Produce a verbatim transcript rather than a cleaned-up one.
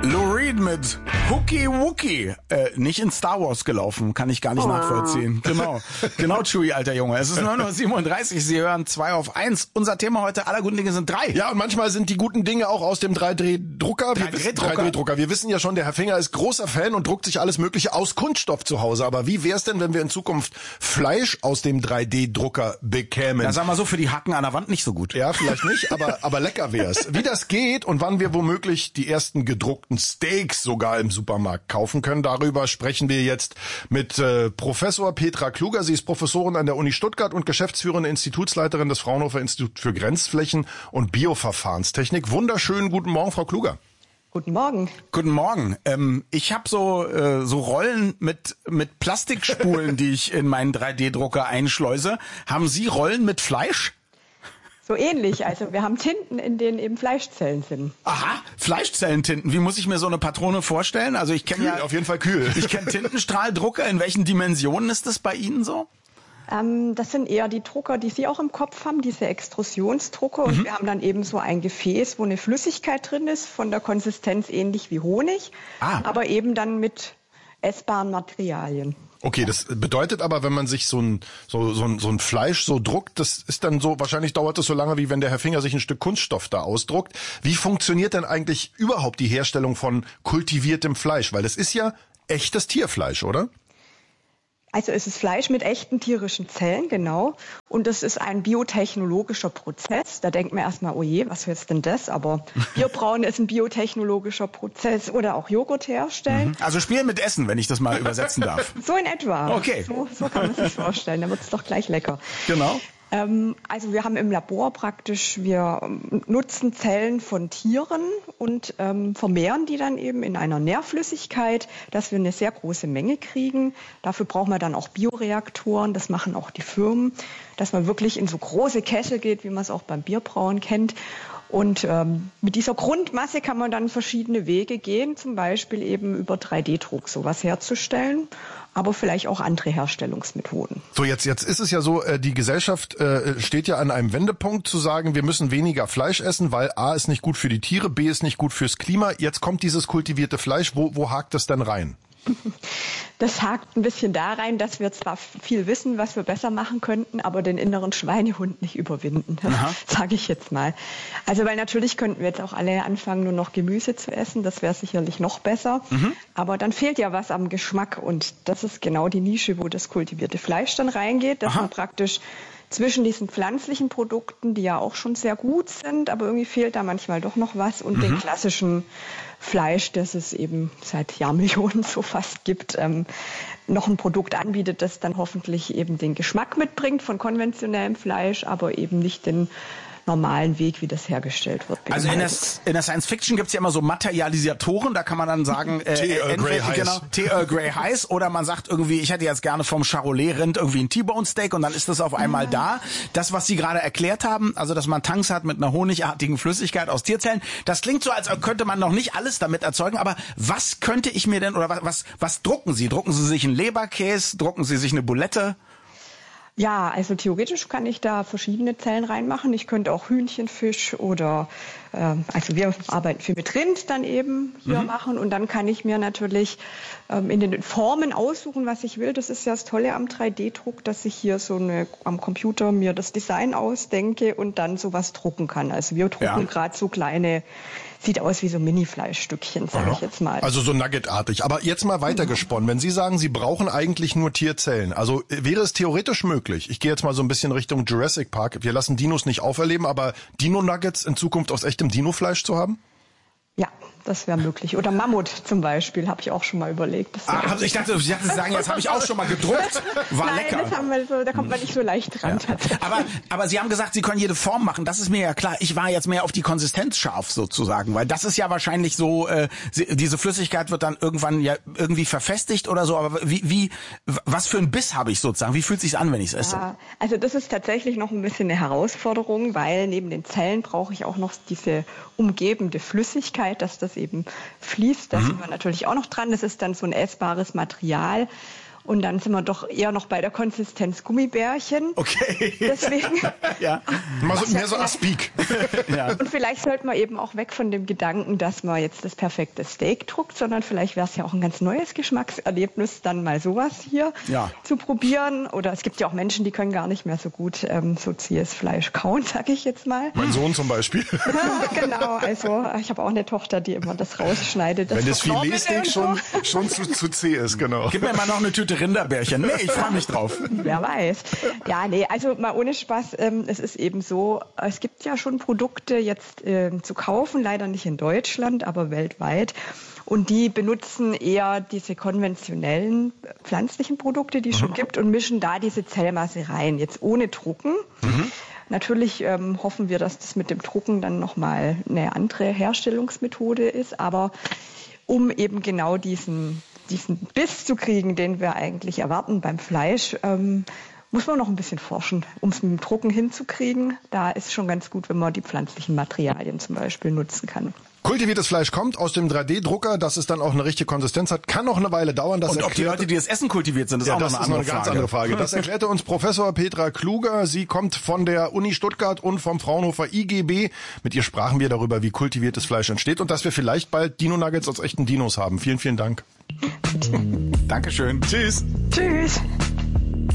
Lou Reed mit Hooky Wookie. Äh, nicht in Star Wars gelaufen, kann ich gar nicht oh. nachvollziehen. Genau, genau, Chewie, alter Junge. Es ist neun Uhr siebenunddreißig, Sie hören zwei auf eins. Unser Thema heute, aller guten Dinge sind drei. Ja, und manchmal sind die guten Dinge auch aus dem drei D Drucker. drei D Drucker. Wir wissen ja schon, der Herr Finger ist großer Fan und druckt sich alles Mögliche aus Kunststoff zu Hause. Aber wie wär's denn, wenn wir in Zukunft Fleisch aus dem drei D Drucker bekämen? Ja, sag mal so, für die Hacken an der Wand nicht so gut. Ja, vielleicht nicht, aber, aber lecker wär's. Wie das geht und wann wir womöglich die ersten gedruckten Steaks sogar im Supermarkt kaufen können. Darüber sprechen wir jetzt mit äh, Professor Petra Kluger. Sie ist Professorin an der Uni Stuttgart und geschäftsführende Institutsleiterin des Fraunhofer Instituts für Grenzflächen und Bioverfahrenstechnik. Wunderschönen guten Morgen, Frau Kluger. Guten Morgen. Guten Morgen. Ähm, ich habe so äh, so Rollen mit mit Plastikspulen, die ich in meinen drei D Drucker einschleuse. Haben Sie Rollen mit Fleisch? So ähnlich, also wir haben Tinten, in denen eben Fleischzellen sind. Aha, Fleischzellentinten. Wie muss ich mir so eine Patrone vorstellen? Also ich kenne ja auf jeden Fall kühl. Ich kenne Tintenstrahldrucker. In welchen Dimensionen ist das bei Ihnen so? Ähm, das sind eher die Drucker, die Sie auch im Kopf haben, diese Extrusionsdrucker. Und mhm. wir haben dann eben so ein Gefäß, wo eine Flüssigkeit drin ist, von der Konsistenz ähnlich wie Honig, ah. aber eben dann mit essbaren Materialien. Okay, das bedeutet aber, wenn man sich so ein, so, so ein, so ein Fleisch so druckt, das ist dann so, wahrscheinlich dauert das so lange, wie wenn der Herr Finger sich ein Stück Kunststoff da ausdruckt. Wie funktioniert denn eigentlich überhaupt die Herstellung von kultiviertem Fleisch? Weil das ist ja echtes Tierfleisch, oder? Also es ist Fleisch mit echten tierischen Zellen, genau. Und das ist ein biotechnologischer Prozess. Da denkt man erstmal, oh je, was ist denn das? Aber Bierbrauen ist ein biotechnologischer Prozess oder auch Joghurt herstellen. Also spielen mit Essen, wenn ich das mal übersetzen darf. So in etwa. Okay. So, so kann man sich vorstellen. Da wird es doch gleich lecker. Genau. Also wir haben im Labor praktisch, wir nutzen Zellen von Tieren und ähm, vermehren die dann eben in einer Nährflüssigkeit, dass wir eine sehr große Menge kriegen. Dafür brauchen wir dann auch Bioreaktoren, das machen auch die Firmen, dass man wirklich in so große Kessel geht, wie man es auch beim Bierbrauen kennt. Und ähm, mit dieser Grundmasse kann man dann verschiedene Wege gehen, zum Beispiel eben über drei D Druck sowas herzustellen, aber vielleicht auch andere Herstellungsmethoden. So, jetzt jetzt ist es ja so, äh, die Gesellschaft äh, steht ja an einem Wendepunkt zu sagen, wir müssen weniger Fleisch essen, weil A ist nicht gut für die Tiere, B ist nicht gut fürs Klima. Jetzt kommt dieses kultivierte Fleisch, wo, wo hakt das denn rein? Das hakt ein bisschen da rein, dass wir zwar viel wissen, was wir besser machen könnten, aber den inneren Schweinehund nicht überwinden, sage ich jetzt mal. Also weil natürlich könnten wir jetzt auch alle anfangen, nur noch Gemüse zu essen, das wäre sicherlich noch besser, mhm. aber dann fehlt ja was am Geschmack und das ist genau die Nische, wo das kultivierte Fleisch dann reingeht, dass Aha. man praktisch zwischen diesen pflanzlichen Produkten, die ja auch schon sehr gut sind, aber irgendwie fehlt da manchmal doch noch was und mhm. den klassischen Fleisch, das es eben seit Jahrmillionen so fast gibt, ähm, noch ein Produkt anbietet, das dann hoffentlich eben den Geschmack mitbringt von konventionellem Fleisch, aber eben nicht den normalen Weg, wie das hergestellt wird. Also in der, in der Science Fiction gibt's ja immer so Materialisatoren, da kann man dann sagen, äh, Tee Earl Grey heiß. Genau, Tee Earl Grey heiß, oder man sagt irgendwie, ich hätte jetzt gerne vom Charolais-Rind irgendwie ein T-Bone Steak und dann ist das auf einmal ja. da. Das, was Sie gerade erklärt haben, also dass man Tanks hat mit einer honigartigen Flüssigkeit aus Tierzellen, das klingt so, als könnte man noch nicht alles damit erzeugen, aber was könnte ich mir denn, oder was, was, was drucken Sie? Drucken Sie sich einen Leberkäse, drucken Sie sich eine Bulette? Ja, also theoretisch kann ich da verschiedene Zellen reinmachen. Ich könnte auch Hühnchenfisch oder, äh, also wir arbeiten viel mit Rind dann eben hier mhm. machen. Und dann kann ich mir natürlich ähm, in den Formen aussuchen, was ich will. Das ist ja das Tolle am drei D Druck, dass ich hier so eine am Computer mir das Design ausdenke und dann sowas drucken kann. Also wir drucken ja. gerade so kleine, sieht aus wie so Mini-Fleischstückchen, sage ich jetzt mal. Also so nuggetartig. Aber jetzt mal weitergesponnen. Wenn Sie sagen, Sie brauchen eigentlich nur Tierzellen, also wäre es theoretisch möglich, ich gehe jetzt mal so ein bisschen Richtung Jurassic Park, wir lassen Dinos nicht auferleben, aber Dino-Nuggets in Zukunft aus echtem Dino-Fleisch zu haben? Ja, das wäre möglich. Oder Mammut zum Beispiel, habe ich auch schon mal überlegt. Das ah, also ich dachte, ich dachte, Sie sagen, jetzt habe ich auch schon mal gedruckt. War Nein, lecker. Das haben wir so, da kommt man nicht so leicht dran. Ja. Aber, aber Sie haben gesagt, Sie können jede Form machen. Das ist mir ja klar. Ich war jetzt mehr auf die Konsistenz scharf sozusagen, weil das ist ja wahrscheinlich so, äh, diese Flüssigkeit wird dann irgendwann ja irgendwie verfestigt oder so. Aber wie, wie, was für ein Biss habe ich sozusagen? Wie fühlt es sich an, wenn ich es esse? Ja, also das ist tatsächlich noch ein bisschen eine Herausforderung, weil neben den Zellen brauche ich auch noch diese umgebende Flüssigkeit, dass das eben fließt. Da mhm. sind wir natürlich auch noch dran. Das ist dann so ein essbares Material. Und dann sind wir doch eher noch bei der Konsistenz Gummibärchen. Okay. Deswegen. Ja. Mal so, mehr so Aspik. Ja. Und vielleicht sollten wir eben auch weg von dem Gedanken, dass man jetzt das perfekte Steak druckt, sondern vielleicht wäre es ja auch ein ganz neues Geschmackserlebnis, dann mal sowas hier ja. zu probieren. Oder es gibt ja auch Menschen, die können gar nicht mehr so gut ähm, so zähes Fleisch kauen, sag ich jetzt mal. Mein Sohn zum Beispiel. Ja, genau, also ich habe auch eine Tochter, die immer das rausschneidet. Das Wenn das Filetsteak schon, schon zu, zu zäh ist, genau. Gib mir mal noch eine Tüte Rinderbärchen. Nee, ich freue mich drauf. Wer weiß. Ja, nee, also mal ohne Spaß, ähm, es ist eben so, es gibt ja schon Produkte jetzt äh, zu kaufen, leider nicht in Deutschland, aber weltweit. Und die benutzen eher diese konventionellen pflanzlichen Produkte, die es schon gibt, und mischen da diese Zellmasse rein, jetzt ohne Drucken. Mhm. Natürlich ähm, hoffen wir, dass das mit dem Drucken dann nochmal eine andere Herstellungsmethode ist, aber um eben genau diesen, diesen Biss zu kriegen, den wir eigentlich erwarten beim Fleisch, ähm, muss man noch ein bisschen forschen, um es mit dem Drucken hinzukriegen. Da ist schon ganz gut, wenn man die pflanzlichen Materialien zum Beispiel nutzen kann. Kultiviertes Fleisch kommt aus dem drei D Drucker, dass es dann auch eine richtige Konsistenz hat, kann noch eine Weile dauern. Das und ob die Leute, die das Essen kultiviert sind, ist ja, auch das noch eine, ist noch eine ganz andere Frage. Das erklärte uns Professor Petra Kluger. Sie kommt von der Uni Stuttgart und vom Fraunhofer I G B. Mit ihr sprachen wir darüber, wie kultiviertes Fleisch entsteht und dass wir vielleicht bald Dino-Nuggets aus echten Dinos haben. Vielen, vielen Dank. Dankeschön. Tschüss. Tschüss.